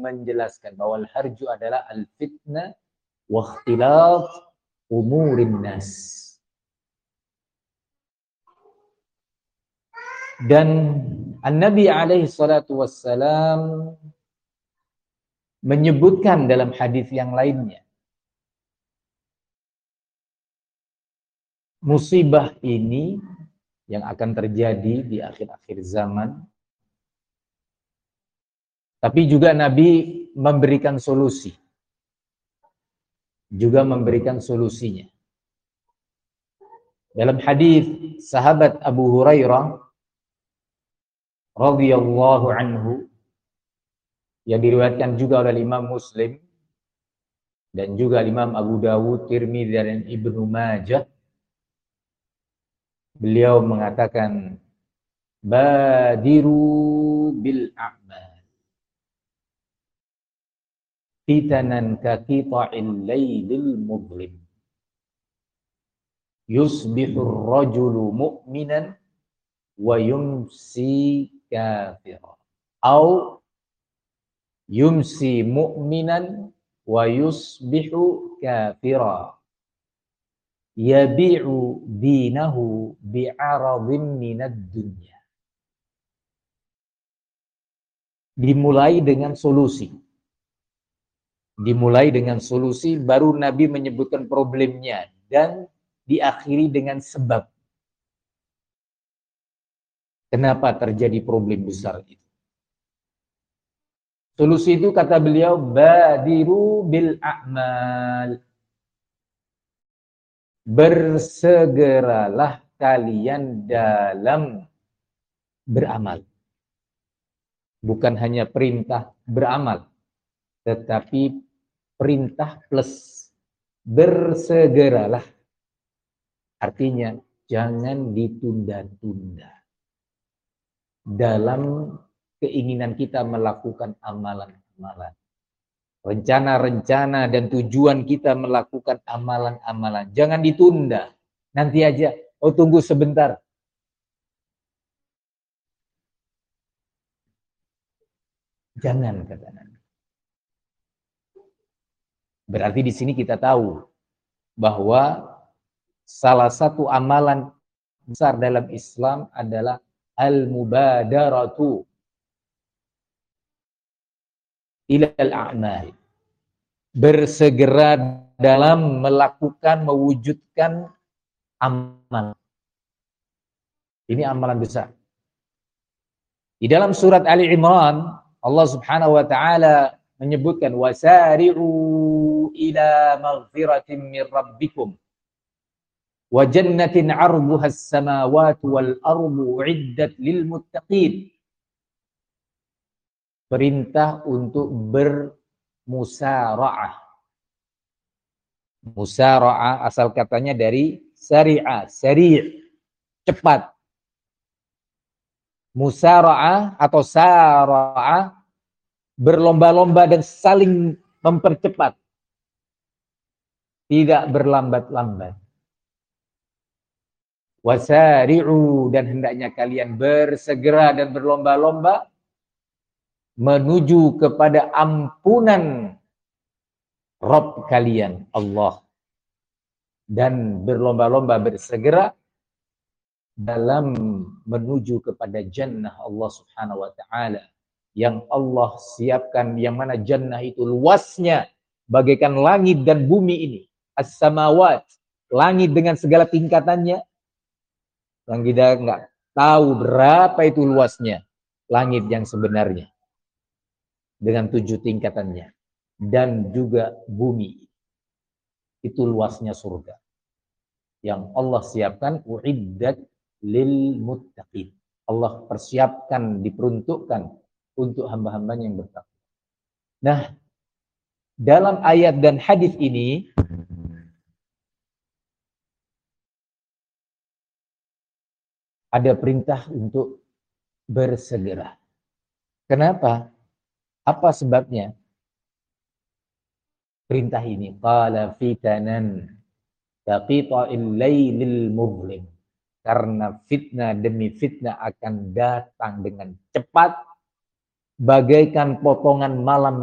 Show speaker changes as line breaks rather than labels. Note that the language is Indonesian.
menjelaskan bahwa al-harju adalah al-fitnah wa ikhtilaf umurin nas. Dan An-Nabi alaihi salatu wassalam menyebutkan dalam hadis yang lainnya, musibah ini yang akan terjadi di akhir-akhir zaman. Tapi juga Nabi memberikan solusi. Juga memberikan solusinya. Dalam hadis sahabat Abu Hurairah radhiyallahu anhu yang diriwayatkan juga oleh Imam Muslim dan juga Imam Abu Dawud, Tirmidzi dan Ibnu Majah, beliau mengatakan, badiru bil a'mal fitanan kaqita'il lailil mudlim yusbihur rajulu mu'minan wa yumsi kafiran au yumsi mu'minan wa yusbihu kafiran yabi'u dinahu bi'aradhin minad dunya. Dimulai dengan solusi. Dimulai dengan solusi, baru Nabi menyebutkan problemnya dan diakhiri dengan sebab. Kenapa terjadi problem besar itu? Solusi itu kata beliau, badiru bil a'mal. Bersegeralah kalian dalam beramal. Bukan hanya perintah beramal, tetapi perintah plus bersegeralah. Artinya jangan ditunda-tunda dalam keinginan kita melakukan amalan-amalan. Rencana-rencana dan tujuan kita melakukan amalan-amalan. Jangan ditunda. Nanti aja. Oh, tunggu sebentar. Jangan, kata Nabi. Berarti di sini kita tahu bahwa salah satu amalan besar dalam Islam adalah al-mubadaratu ilal a'mal. Bersegera dalam melakukan, mewujudkan amal. Ini amalan besar. Di dalam surat Ali Imran, Allah Subhanahu wa taala menyebutkan wasari'u ila maghfiratin min rabbikum wa jannatin 'arduha as-samawati wal ardu 'iddat lil muttaqin. Perintah untuk bermusara'ah. Musara'ah asal katanya dari sari'ah, sari', cepat. Musara'ah atau sara'ah, berlomba-lomba dan saling mempercepat. Tidak berlambat-lambat. Wasari'u, dan hendaknya kalian bersegera dan berlomba-lomba menuju kepada ampunan Rabb kalian, Allah. Dan berlomba-lomba bersegera dalam menuju kepada jannah Allah Subhanahu wa taala yang Allah siapkan, yang mana jannah itu luasnya bagaikan langit dan bumi ini. As-samawat, langit dengan segala tingkatannya. Yang kita enggak tahu berapa itu luasnya langit yang sebenarnya dengan 7 tingkatannya, dan juga bumi. Itu luasnya surga yang Allah siapkan, uiddat lil muttaqin. Allah persiapkan, diperuntukkan untuk hamba-hambanya yang bertakwa. Nah, dalam ayat dan hadis ini ada perintah untuk bersegera. Kenapa? Apa sebabnya? Perintah ini, qala fitanan kaqita'il lailil mudlim. Karena fitnah demi fitnah akan datang dengan cepat bagaikan potongan malam